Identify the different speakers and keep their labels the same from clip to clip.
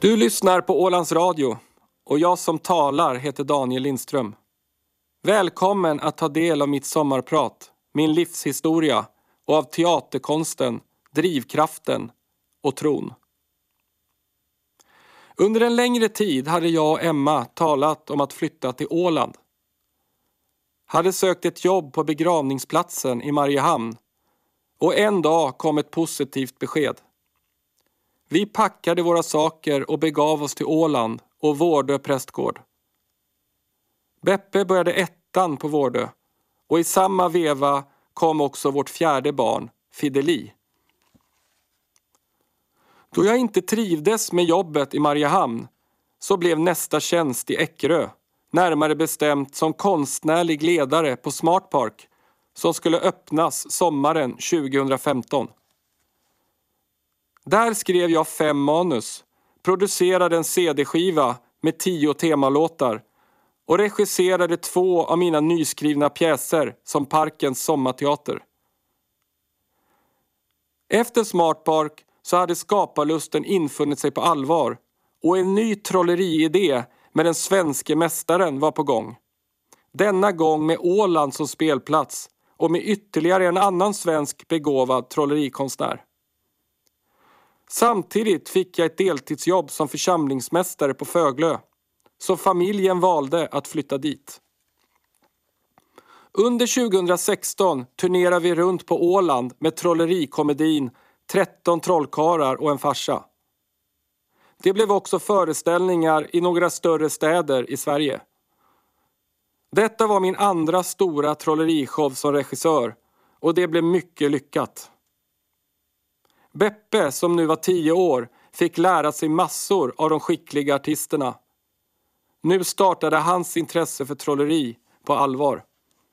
Speaker 1: Du lyssnar på Ålands Radio och jag som talar heter Daniel Lindström. Välkommen att ta del av mitt sommarprat, min livshistoria och av teaterkonsten, drivkraften och tron. Under en längre tid hade jag och Emma talat om att flytta till Åland. Hade sökt ett jobb på begravningsplatsen i Mariehamn och en dag kom ett positivt besked. Vi packade våra saker och begav oss till Åland och Vårdö prästgård. Beppe började ettan på Vårdö och i samma veva kom också vårt fjärde barn, Fideli. Då jag inte trivdes med jobbet i Mariehamn så blev nästa tjänst i Eckerö, närmare bestämt som konstnärlig ledare på Smart Park som skulle öppnas sommaren 2015. Där skrev jag 5 manus, producerade en CD-skiva med 10 temalåtar och regisserade 2 av mina nyskrivna pjäser som Parkens sommarteater. Efter Smart Park så hade skaparlusten infunnit sig på allvar och en ny trolleriidé med den svenske mästaren var på gång. Denna gång med Åland som spelplats och med ytterligare en annan svensk begåvad trollerikonstnär. Samtidigt fick jag ett deltidsjobb som församlingsmästare på Föglö, så familjen valde att flytta dit. Under 2016 turnerade vi runt på Åland med trollerikomedin 13 trollkarlar och en farsa. Det blev också föreställningar i några större städer i Sverige. Detta var min andra stora trollerishow som regissör och det blev mycket lyckat. Beppe, som nu var 10 år, fick lära sig massor av de skickliga artisterna. Nu startade hans intresse för trolleri på allvar.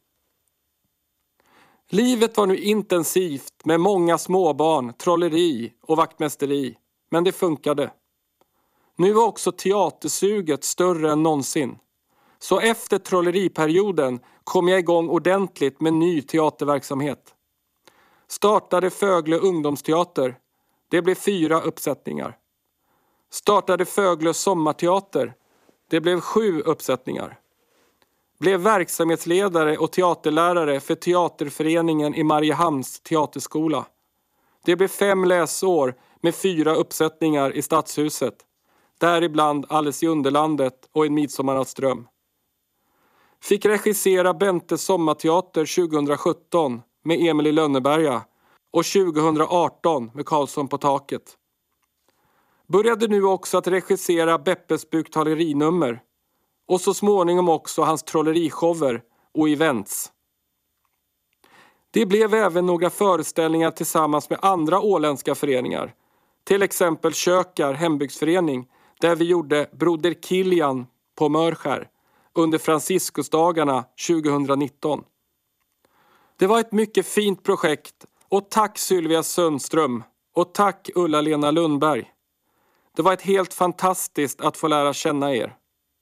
Speaker 1: Livet var nu intensivt med många småbarn, trolleri och vaktmästeri, men det funkade. Nu var också teatersuget större än någonsin. Så efter trolleriperioden kom jag igång ordentligt med ny teaterverksamhet. Startade Föglö ungdomsteater. Det blev 4 uppsättningar. Startade Föglö sommarteater. Det blev 7 uppsättningar. Blev verksamhetsledare och teaterlärare för teaterföreningen i Mariehamns teaterskola. Det blev 5 läsår med 4 uppsättningar i Stadshuset. Däribland Alice i Underlandet och En midsommarnattsdröm. Fick regissera Bentes sommarteater 2017 med Emil i Lönneberga och 2018 med Karlsson på taket. Började nu också att regissera Beppes buktalerinummer och så småningom också hans trollerishower och events. Det blev även några föreställningar tillsammans med andra åländska föreningar. Till exempel Kökar hembygdsförening där vi gjorde Broder Kilian på Mörskär under Franciskusdagarna 2019. Det var ett mycket fint projekt och tack Sylvia Sundström och tack Ulla-Lena Lundberg. Det var ett helt fantastiskt att få lära känna er.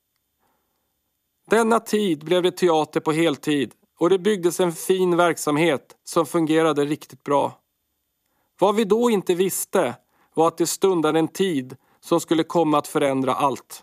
Speaker 1: Denna tid blev det teater på heltid och det byggdes en fin verksamhet som fungerade riktigt bra. Vad vi då inte visste var att det stundade en tid som skulle komma att förändra allt.